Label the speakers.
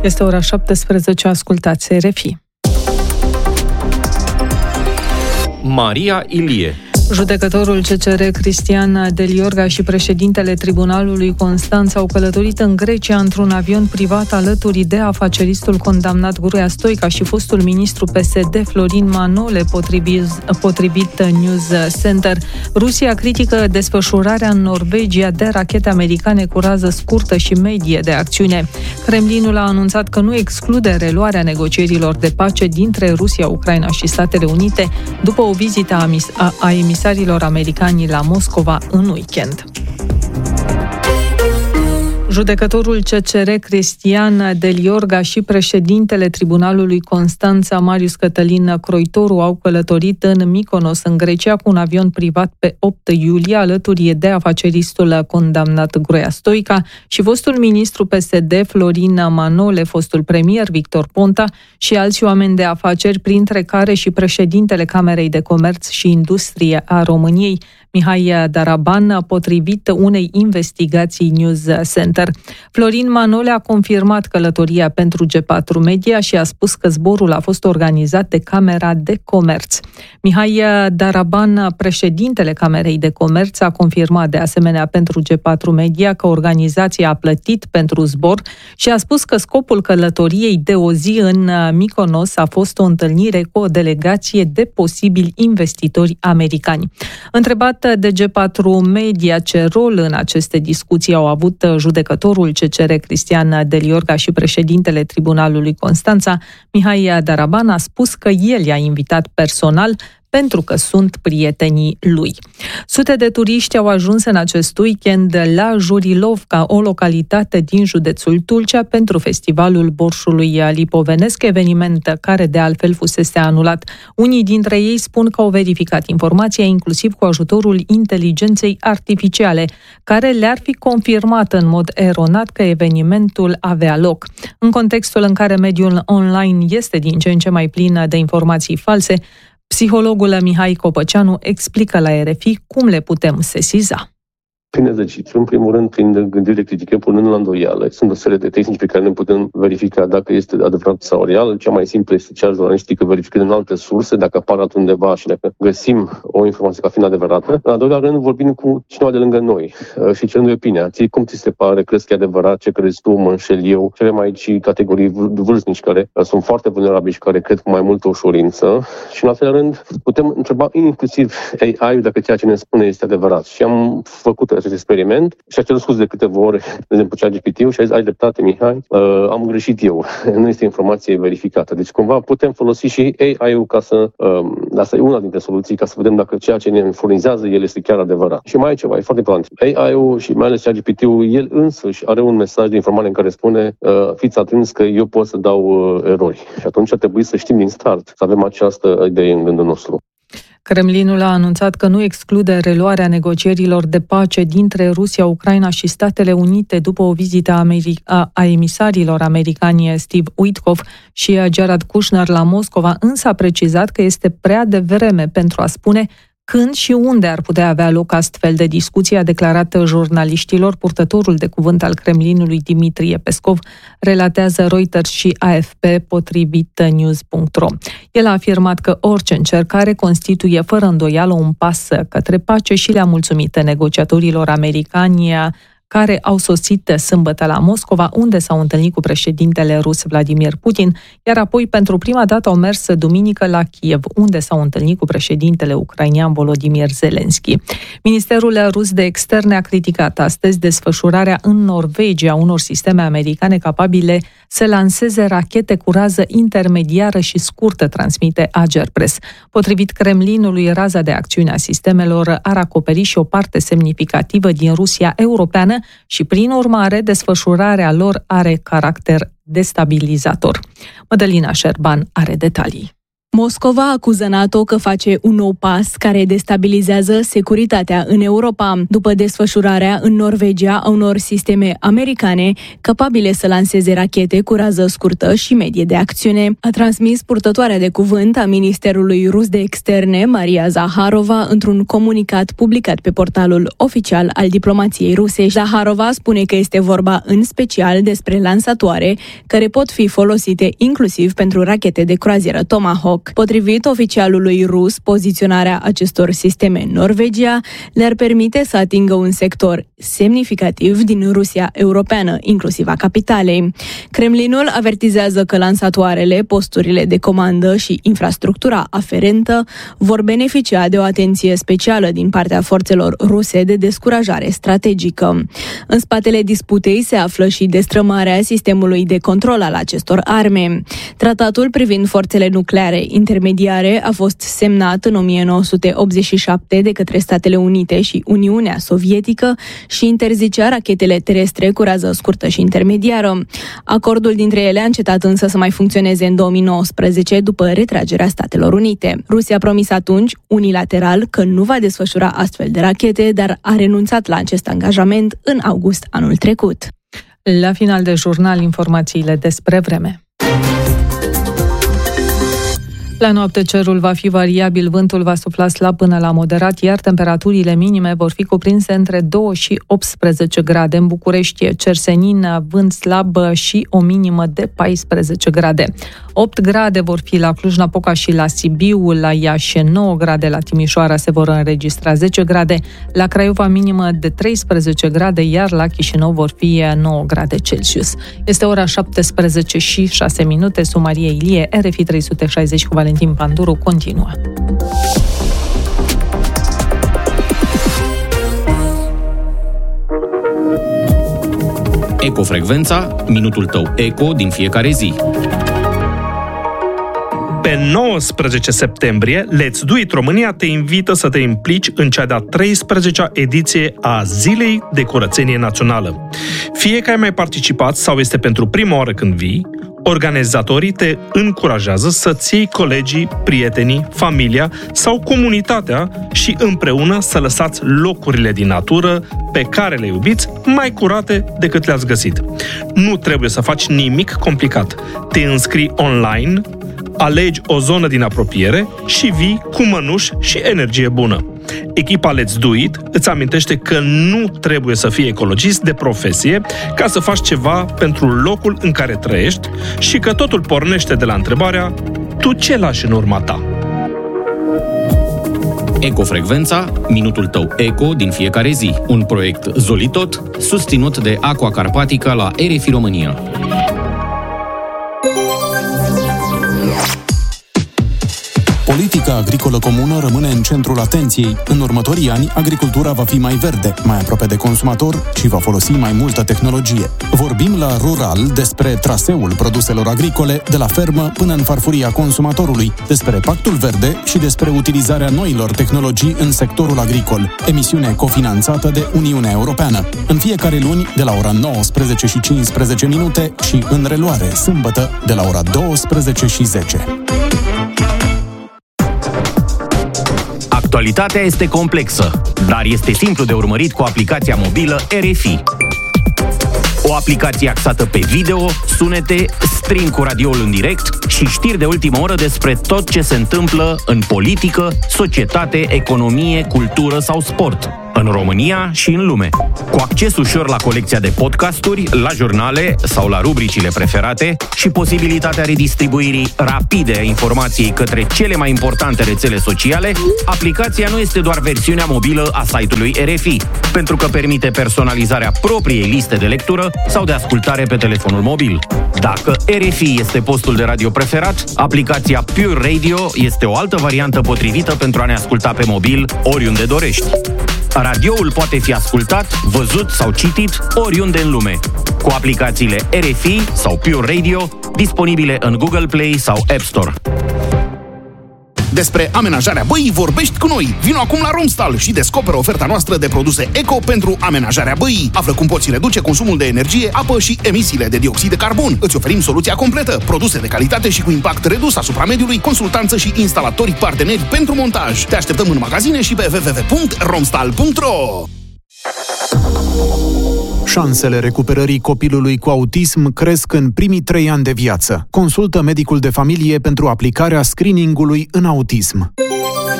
Speaker 1: Este ora 17, ascultați RFI.
Speaker 2: Maria Ilie.
Speaker 1: Judecătorul CCR Cristian Deliorga și președintele Tribunalului Constanța au călătorit în Grecia într-un avion privat alături de afaceristul condamnat Gruia Stoica și fostul ministru PSD Florin Manole, potrivit News Center. Rusia critică desfășurarea în Norvegia de rachete americane cu rază scurtă și medie de acțiune. Kremlinul a anunțat că nu exclude reluarea negocierilor de pace dintre Rusia, Ucraina și Statele Unite după o vizită a emisarilor americani la Moscova în weekend. Judecătorul CCR Cristian Deliorga și președintele Tribunalului Constanța Marius Cătălin Croitoru au călătorit în Mykonos, în Grecia, cu un avion privat pe 8 iulie, alături de afaceristul condamnat Gruia Stoica și fostul ministru PSD Florin Manole, fostul premier Victor Ponta și alți oameni de afaceri, printre care și președintele Camerei de Comerț și Industrie a României, Mihai Daraban, potrivit unei investigații News Center. Florin Manole a confirmat călătoria pentru G4 Media și a spus că zborul a fost organizat de Camera de Comerț. Mihai Daraban, președintele Camerei de Comerț, a confirmat de asemenea pentru G4 Media că organizația a plătit pentru zbor și a spus că scopul călătoriei de o zi în Mykonos a fost o întâlnire cu o delegație de posibili investitori americani. Întrebat de G4 Media ce rol în aceste discuții au avut judecătorul CCR Cristian Deliorga și președintele Tribunalului Constanța, Mihai Daraban a spus că el i-a invitat personal pentru că sunt prietenii lui. Sute de turiști au ajuns în acest weekend la Jurilovca, o localitate din județul Tulcea, pentru festivalul borșului lipovenesc, eveniment care de altfel fusese anulat. Unii dintre ei spun că au verificat informația, inclusiv cu ajutorul inteligenței artificiale, care le-ar fi confirmat în mod eronat că evenimentul avea loc. În contextul în care mediul online este din ce în ce mai plin de informații false, psihologul Mihai Copăceanu explică la RFI cum le putem sesiza.
Speaker 3: Prin exercițiu, în primul rând, prin gândire critică, punând la îndoială. Sunt o serie de tehnici pe care ne putem verifica dacă este adevărat sau real. Cea mai simplă este cea jurnalistică, verificând în alte surse, dacă apare undeva și dacă găsim o informație ca fiind adevărată. În al doilea rând, vorbim cu cineva de lângă noi și cerând opinia. Ție, cum ți se pare? Crezi că e adevărat? Ce crezi tu? Mă înșel eu? Și avem aici categorii vârstnici care sunt foarte vulnerabili și care cred cu mai multă ușurință. Și în al treilea rând, putem întreba inclusiv AI-ul dacă ceea ce ne spune este adevărat. Și am făcut acest experiment și a cerut scuze de câteva ori, de exemplu, ChatGPT-ul și a zis, ai dreptate, Mihai, am greșit eu. Nu este informație verificată. Deci, cumva, putem folosi și AI-ul ca să, asta e una dintre soluții, ca să vedem dacă ceea ce ne furnizează el este chiar adevărat. Și mai e ceva, e foarte important. AI-ul și mai ales ChatGPT-ul, el însuși are un mesaj de informare în care spune, fiți atenți că eu pot să dau erori. Și atunci ar trebui să știm din start, să avem această idee în gândul nostru.
Speaker 1: Kremlinul a anunțat că nu exclude reluarea negocierilor de pace dintre Rusia, Ucraina și Statele Unite după o vizită a emisarilor americani Steve Witkoff și Jared Kushner la Moscova, însă a precizat că este prea devreme pentru a spune când și unde ar putea avea loc astfel de discuții, a declarat jurnaliștilor purtătorul de cuvânt al Kremlinului Dmitrie Peskov, relatează Reuters și AFP, potrivit news.ro. El a afirmat că orice încercare constituie fără îndoială un pas către pace și le-a mulțumit negociatorilor americani care au sosit sâmbătă la Moscova, unde s-au întâlnit cu președintele rus Vladimir Putin, iar apoi pentru prima dată au mers duminică la Kiev, unde s-au întâlnit cu președintele ucrainean Volodymyr Zelensky. Ministerul rus de externe a criticat astăzi desfășurarea în Norvegia unor sisteme americane capabile să lanseze rachete cu rază intermediară și scurtă, transmite Agerpres. Potrivit Kremlinului, raza de acțiune a sistemelor ar acoperi și o parte semnificativă din Rusia europeană și, prin urmare, desfășurarea lor are caracter destabilizator. Mădălina Șerban are detalii.
Speaker 4: Moscova acuză NATO că face un nou pas care destabilizează securitatea în Europa, după desfășurarea în Norvegia a unor sisteme americane capabile să lanseze rachete cu rază scurtă și medie de acțiune, a transmis purtătoarea de cuvânt a Ministerului Rus de Externe, Maria Zaharova, într-un comunicat publicat pe portalul oficial al diplomației ruse. Zaharova spune că este vorba în special despre lansatoare care pot fi folosite inclusiv pentru rachete de croazieră Tomahawk. Potrivit oficialului rus, poziționarea acestor sisteme în Norvegia le-ar permite să atingă un sector semnificativ din Rusia europeană, inclusiv a capitalei. Kremlinul avertizează că lansatoarele, posturile de comandă și infrastructura aferentă vor beneficia de o atenție specială din partea forțelor ruse de descurajare strategică. În spatele disputei se află și destrămarea sistemului de control al acestor arme. Tratatul privind forțele nucleare intermediare a fost semnat în 1987 de către Statele Unite și Uniunea Sovietică și interzicea rachetele terestre cu rază scurtă și intermediară. Acordul dintre ele a încetat însă să mai funcționeze în 2019 după retragerea Statelor Unite. Rusia a promis atunci, unilateral, că nu va desfășura astfel de rachete, dar a renunțat la acest angajament în august anul trecut.
Speaker 1: La final de jurnal, informațiile despre vreme. La noapte cerul va fi variabil, vântul va sufla slab până la moderat, iar temperaturile minime vor fi cuprinse între 2 și 18 grade. În București, cer senin, vânt slab și o minimă de 14 grade. 8 grade vor fi la Cluj-Napoca și la Sibiu, la Iași 9 grade, la Timișoara se vor înregistra 10 grade, la Craiova minimă de 13 grade, iar la Chișinău vor fi 9 grade Celsius. Este ora 17 și 6 minute, Maria Ilie, RFI 360 cu Valentin Panduru continuă.
Speaker 2: Ecofrecvența, minutul tău eco din fiecare zi.
Speaker 5: Pe 19 septembrie, Let's Do It România te invită să te implici în cea de-a 13-a ediție a Zilei de Curățenie Națională. Fie că ai mai participat sau este pentru prima oară când vii, organizatorii te încurajează să-ți iei colegii, prietenii, familia sau comunitatea și împreună să lăsați locurile din natură pe care le iubiți mai curate decât le-ați găsit. Nu trebuie să faci nimic complicat. Te înscrii online, alegi o zonă din apropiere și vii cu mănuși și energie bună. Echipa Let's Do It îți amintește că nu trebuie să fii ecologist de profesie ca să faci ceva pentru locul în care trăiești și că totul pornește de la întrebarea: tu ce lași în urma ta?
Speaker 2: Ecofrecvența, minutul tău eco din fiecare zi. Un proiect Zolitot, susținut de Aqua Carpatica la RFI România.
Speaker 6: Politica agricolă comună rămâne în centrul atenției. În următorii ani, agricultura va fi mai verde, mai aproape de consumator și va folosi mai multă tehnologie. Vorbim la Rural despre traseul produselor agricole de la fermă până în farfuria consumatorului, despre Pactul Verde și despre utilizarea noilor tehnologii în sectorul agricol. Emisiune cofinanțată de Uniunea Europeană. În fiecare luni, de la ora 19 și 15 minute și în reluare, sâmbătă, de la ora 12 și 10.
Speaker 7: Actualitatea este complexă, dar este simplu de urmărit cu aplicația mobilă RFI. O aplicație axată pe video, sunete, stream cu radioul în direct și știri de ultimă oră despre tot ce se întâmplă în politică, societate, economie, cultură sau sport, în România și în lume. Cu acces ușor la colecția de podcasturi, la jurnale sau la rubricile preferate și posibilitatea redistribuirii rapide a informației către cele mai importante rețele sociale, aplicația nu este doar versiunea mobilă a site-ului RFI, pentru că permite personalizarea propriei liste de lectură sau de ascultare pe telefonul mobil. Dacă RFI este postul de radio preferat, aplicația Pure Radio este o altă variantă potrivită pentru a ne asculta pe mobil oriunde dorești. Radioul poate fi ascultat, văzut sau citit oriunde în lume, cu aplicațiile RFI sau Pure Radio, disponibile în Google Play sau App Store.
Speaker 8: Despre amenajarea băii vorbești cu noi. Vino acum la Romstal și descoperă oferta noastră de produse eco pentru amenajarea băii. Află cum poți reduce consumul de energie, apă și emisiile de dioxid de carbon. Îți oferim soluția completă, produse de calitate și cu impact redus asupra mediului, consultanță și instalatori parteneri pentru montaj. Te așteptăm în magazine și pe www.romstal.ro.
Speaker 6: Șansele recuperării copilului cu autism cresc în primii 3 ani de viață. Consultă medicul de familie pentru aplicarea screeningului în autism.